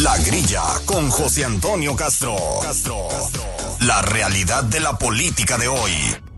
La Grilla con José Antonio Castro. La realidad de la política de hoy.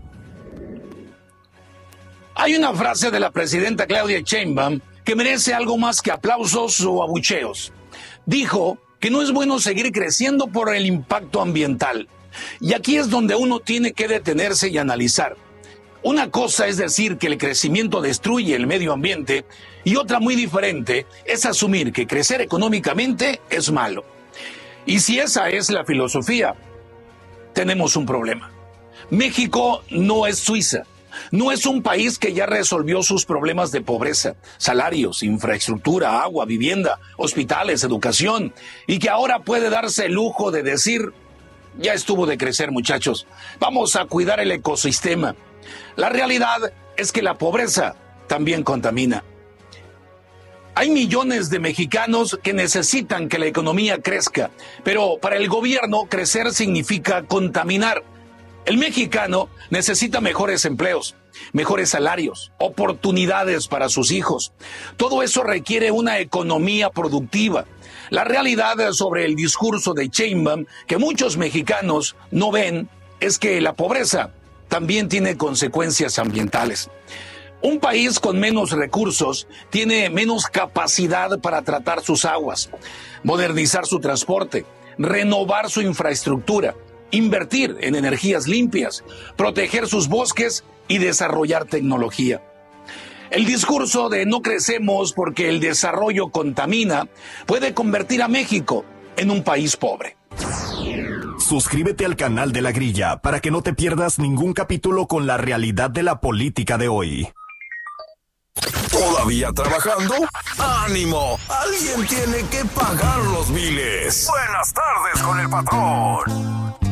Hay una frase de la presidenta Claudia Sheinbaum que merece algo más que aplausos o abucheos. Dijo que no es bueno seguir creciendo por el impacto ambiental. Y aquí es donde uno tiene que detenerse y analizar. Una cosa es decir que el crecimiento destruye el medio ambiente y otra muy diferente es asumir que crecer económicamente es malo. Y si esa es la filosofía, tenemos un problema. México no es Suiza. No es un país que ya resolvió sus problemas de pobreza, salarios, infraestructura, agua, vivienda, hospitales, educación, y que ahora puede darse el lujo de decir, ya estuvo de crecer, muchachos, vamos a cuidar el ecosistema. La realidad es que la pobreza también contamina. Hay millones de mexicanos que necesitan que la economía crezca, pero para el gobierno crecer significa contaminar. El mexicano necesita mejores empleos, mejores salarios, oportunidades para sus hijos. Todo eso requiere una economía productiva. La realidad sobre el discurso de Sheinbaum que muchos mexicanos no ven es que la pobreza también tiene consecuencias ambientales. Un país con menos recursos tiene menos capacidad para tratar sus aguas, modernizar su transporte, renovar su infraestructura, invertir en energías limpias, proteger sus bosques y desarrollar tecnología. El discurso de no crecemos porque el desarrollo contamina puede convertir a México en un país pobre. Suscríbete al canal de La Grilla para que no te pierdas ningún capítulo con la realidad de la política de hoy. ¿Todavía trabajando? ¡Ánimo! Alguien tiene que pagar los biles. Buenas tardes con el patrón.